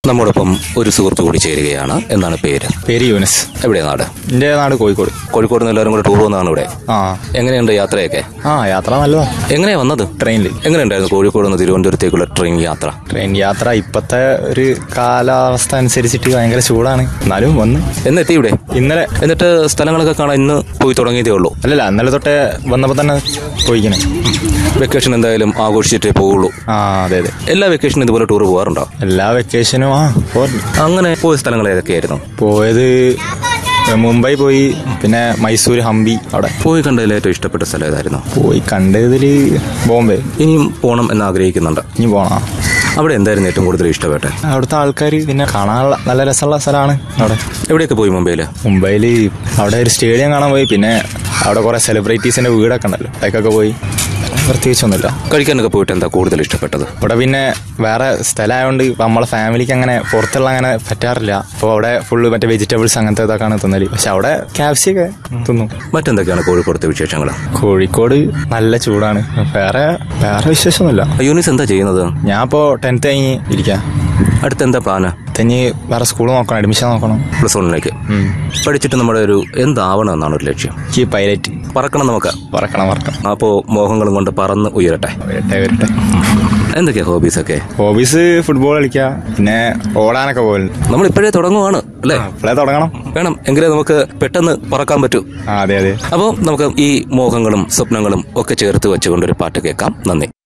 നമ്മോടൊപ്പം ഒരു സുഹൃത്ത് കൂടി ചേരുകയാണ്. എന്താണ് പേര്? പേര് യൂനസ്. എവിടെയാ നാട്? എന്റെ നാട് കോഴിക്കോട്. കോഴിക്കോട് നിന്ന് എല്ലാവരും കൂടെ ടൂർ പോകുന്നതാണ് ഇവിടെ. എങ്ങനെയുണ്ട് യാത്രയൊക്കെ? യാത്ര നല്ലതാ. എങ്ങനെയാ വന്നത്? ട്രെയിനിൽ. എങ്ങനെയുണ്ടായിരുന്നു കോഴിക്കോട് നിന്ന് തിരുവനന്തപുരത്തേക്കുള്ള ട്രെയിൻ യാത്ര? ട്രെയിൻ യാത്ര ഇപ്പത്തെ ഒരു കാലാവസ്ഥ അനുസരിച്ചിട്ട് ഭയങ്കര ചൂടാണ്. എന്നാലും വന്ന് എന്നെത്തി ഇവിടെ ഇന്നലെ. എന്നിട്ട് സ്ഥലങ്ങളൊക്കെ കാണാൻ ഇന്ന് പോയി തുടങ്ങിയതേ ഉള്ളൂ? അല്ലല്ല, ഇന്നലെ തൊട്ടേ വന്നപ്പോ തന്നെ പോയിക്കണേ. വെക്കേഷൻ എന്തായാലും ആഘോഷിച്ചിട്ടേ പോവുള്ളൂ. അതെ അതെ. എല്ലാ വെക്കേഷനും ഇതുപോലെ ടൂർ പോകാറുണ്ടോ? എല്ലാ വെക്കേഷനും അങ്ങനെ പോയ സ്ഥലങ്ങൾ ഏതൊക്കെയായിരുന്നു? പോയത് മുംബൈ പോയി, പിന്നെ മൈസൂർ, ഹംപി. അവിടെ പോയി കണ്ടതിൽ ഏറ്റവും ഇഷ്ടപ്പെട്ട സ്ഥലം ഏതായിരുന്നു? പോയി കണ്ടതിൽ ബോംബെ. ഇനിയും പോകണം എന്ന് ആഗ്രഹിക്കുന്നുണ്ട്. ഇനി പോണം. അവിടെ എന്തായിരുന്നു ഏറ്റവും കൂടുതൽ ഇഷ്ടപ്പെട്ടെ? അവിടുത്തെ ആൾക്കാർ, പിന്നെ കാണാനുള്ള നല്ല രസമുള്ള സ്ഥലമാണ് അവിടെ. എവിടെയൊക്കെ പോയി മുംബൈയില്? അവിടെ ഒരു സ്റ്റേഡിയം കാണാൻ പോയി. പിന്നെ അവിടെ കുറെ സെലിബ്രിറ്റീസിന്റെ വീടൊക്കെ ഉണ്ടല്ലോ, അതൊക്കെ പോയി. പ്രത്യേകിച്ചൊന്നുമില്ല. കഴിക്കാനൊക്കെ പോയിട്ട് എന്താ കൂടുതൽ ഇഷ്ടപ്പെട്ടത്? ഇവിടെ പിന്നെ വേറെ സ്ഥലമായതുകൊണ്ട് നമ്മളെ ഫാമിലിക്ക് അങ്ങനെ പുറത്തുള്ള അങ്ങനെ പറ്റാറില്ല. അപ്പോൾ അവിടെ ഫുള്ള് മറ്റേ വെജിറ്റബിൾസ് അങ്ങനത്തെ ഇതൊക്കെയാണ് തിന്നല്. പക്ഷെ അവിടെ ക്യാപ്സിയൊക്കെ തിന്നും. മറ്റെന്തൊക്കെയാണ് കോഴിക്കോടത്തെ വിശേഷങ്ങൾ? കോഴിക്കോട് നല്ല ചൂടാണ്. വേറെ വിശേഷമൊന്നുമില്ല. യൂനിസ് എന്താ ചെയ്യുന്നത്? ഞാൻ ഇപ്പോൾ 10th കഴിഞ്ഞ് ഇരിക്കാം. അടുത്ത് എന്താ പ്ലാന്? തനി വേറെ സ്കൂൾ നോക്കണം, അഡ്മിഷൻ നോക്കണം. +1 പഠിച്ചിട്ട് നമ്മുടെ ഒരു എന്താവണം എന്നാണ് ഒരു ലക്ഷ്യം? ഈ പൈലറ്റ്. പറക്കണം നമുക്ക്. പറക്കണം. അപ്പോ മോഹങ്ങളും കൊണ്ട് പറന്ന് ഉയരട്ടെ. എന്തൊക്കെയാ ഹോബീസൊക്കെ? ഹോബീസ് ഫുട്ബോൾ കളിക്കുക, പിന്നെ ഓടാനൊക്കെ പോലും. നമ്മൾ ഇപ്പോഴേ തുടങ്ങുവാണ് അല്ലേ? ഇപ്പോഴേ തുടങ്ങണം. വേണം, എങ്കിലേ നമുക്ക് പെട്ടെന്ന് പറക്കാൻ പറ്റൂ. അതെ. അപ്പോൾ നമുക്ക് ഈ മോഹങ്ങളും സ്വപ്നങ്ങളും ഒക്കെ ചേർത്ത് വെച്ചുകൊണ്ടൊരു പാട്ട് കേൾക്കാം. നന്ദി.